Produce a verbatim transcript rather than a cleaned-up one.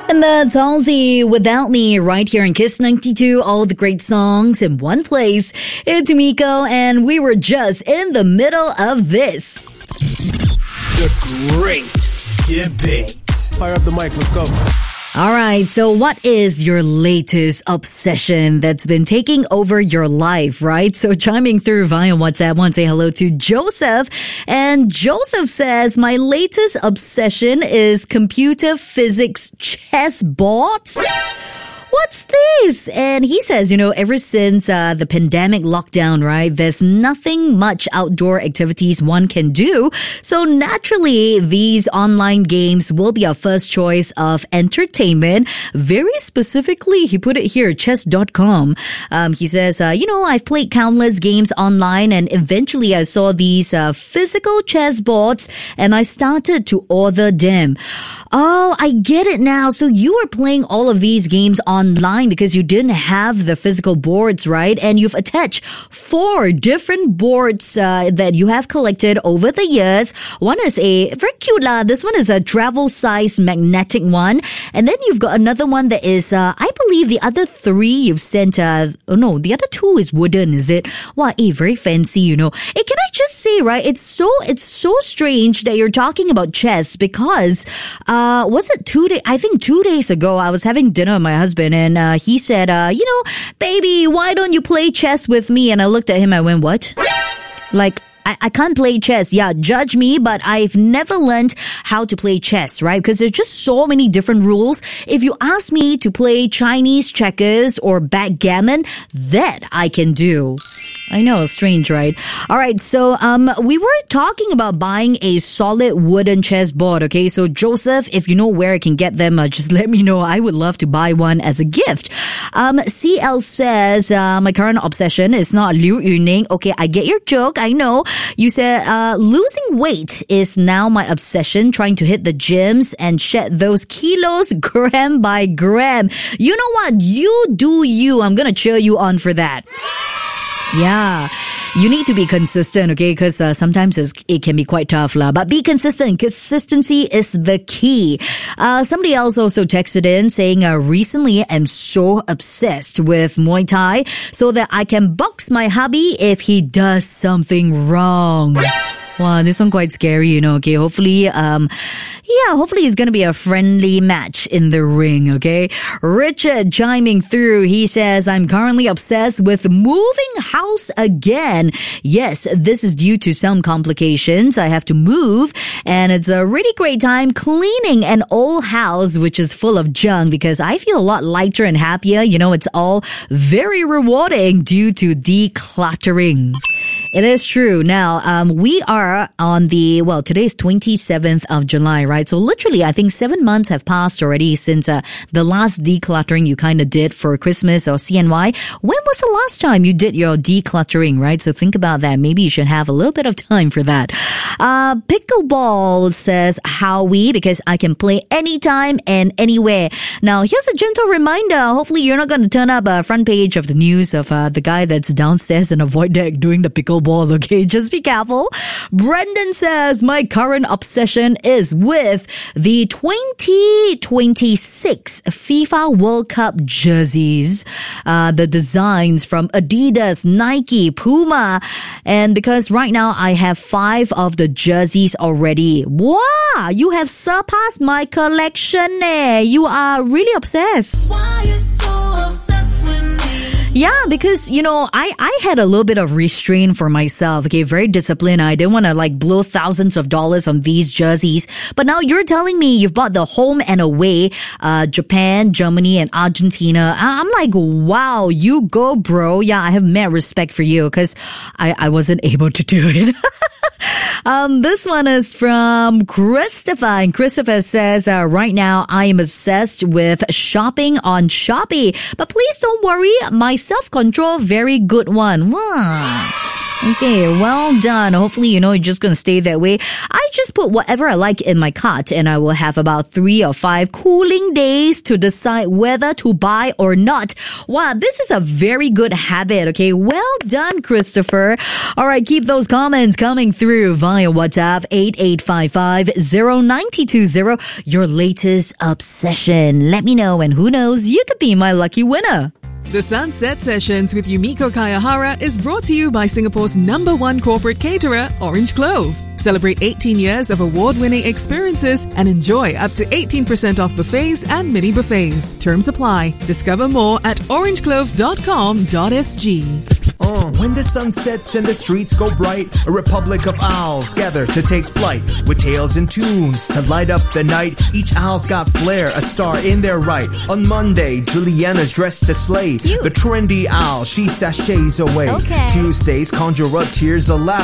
And that's Halsey Without Me right here in Kiss ninety-two. All the great songs in one place. It's Miko, and we were just in the middle of this. The Great Debate. Fire up the mic, let's go. All right, so what is your latest obsession that's been taking over your life, right? So chiming through via WhatsApp, want to say hello to Joseph. And Joseph says, my latest obsession is computer physics chess boards. What's this? And he says, you know, ever since uh, the pandemic lockdown, right, there's nothing much outdoor activities one can do. So naturally, these online games will be our first choice of entertainment. Very specifically, he put it here, chess dot com. Um, he says, uh, you know, I've played countless games online, and eventually I saw these uh, physical chess boards and I started to order them. Oh, I get it now. So you were playing all of these games online because you didn't have the physical boards, right? And you've attached four different boards uh, that you have collected over the years. One is a very cute lah. This one is a travel size magnetic one, and then you've got another one that is, uh, I believe, the other three you've sent. Uh, oh no, the other two is wooden. Is it? Wow, eh, very fancy. You know. Hey, can I just say, right? It's so it's so strange that you're talking about chess because. Uh, Uh, was it two days? I think two days ago, I was having dinner with my husband, and uh, he said, uh, you know, baby, why don't you play chess with me? And I looked at him, I went, what? Like, I, I can't play chess. Yeah, judge me, but I've never learned how to play chess, right? Because there's just so many different rules. If you ask me to play Chinese checkers or backgammon, that I can do. I know, strange, right? All right, so um, we were talking about buying a solid wooden chessboard, okay? So Joseph, if you know where I can get them, uh, just let me know. I would love to buy one as a gift. Um, C L says, uh, my current obsession is not Liu Yuning. Okay, I get your joke, I know. You said, uh, losing weight is now my obsession, trying to hit the gyms and shed those kilos gram by gram. You know what? You do you. I'm gonna cheer you on for that. Yeah, you need to be consistent, okay? Because uh, sometimes it's, it can be quite tough, lah. But be consistent. Consistency is the key. Uh, somebody else also texted in saying, uh, recently I'm so obsessed with Muay Thai so that I can box my hubby if he does something wrong. Wow, this one quite scary, you know, okay? Hopefully, um, yeah, hopefully it's gonna be a friendly match in the ring, okay? Richard chiming through, he says, I'm currently obsessed with moving house again. Yes, this is due to some complications. I have to move, and it's a really great time cleaning an old house, which is full of junk, because I feel a lot lighter and happier. You know, it's all very rewarding due to decluttering. It is true. Now, um, we are on the, well, today is twenty-seventh of July, right? So literally, I think seven months have passed already since uh, the last decluttering you kind of did for Christmas or C N Y. When was the last time you did your decluttering, right? So think about that. Maybe you should have a little bit of time for that. Uh, Pickleball says, Howie, because I can play anytime and anywhere. Now, here's a gentle reminder. Hopefully, you're not going to turn up a front page of the news of uh, the guy that's downstairs in a void deck doing the pickleball. Ball, okay? Just be careful. Brendan says, my current obsession is with the twenty twenty-six FIFA World Cup jerseys. Uh, the designs from Adidas, Nike, Puma. And because right now I have five of the jerseys already. Wow! You have surpassed my collection. Eh? You are really obsessed. Why you so obsessed with me? Yeah, because, you know, I, I had a little bit of restraint for myself, okay, very disciplined. I didn't want to like blow thousands of dollars on these jerseys. But now you're telling me you've bought the home and away, uh, Japan, Germany, and Argentina. I'm like, wow, you go, bro. Yeah, I have mad respect for you because I, I wasn't able to do it. Um, this one is from Christopher, and Christopher says, uh, right now I am obsessed with shopping on Shopee, but please don't worry, my self-control very good one. What? Okay, well done. Hopefully, you know, you're just going to stay that way. I just put whatever I like in my cart and I will have about three or five cooling days to decide whether to buy or not. Wow, this is a very good habit, okay? Well done, Christopher. All right, keep those comments coming through via WhatsApp eight eight five five zero nine two zero. Your latest obsession. Let me know, and who knows, you could be my lucky winner. The Sunset Sessions with Yumiko Kayahara is brought to you by Singapore's number one corporate caterer, Orange Clove. Celebrate eighteen years of award-winning experiences and enjoy up to eighteen percent off buffets and mini buffets. Terms apply. Discover more at orange clove dot com dot s g. Uh, when the sun sets and the streets go bright, a republic of owls gather to take flight with tales and tunes to light up the night. Each owl's got flair, a star in their right. On Monday, Juliana's dressed to slay. Cute. The trendy owl, she sachets away. Okay. Tuesdays conjure up tears of laughter.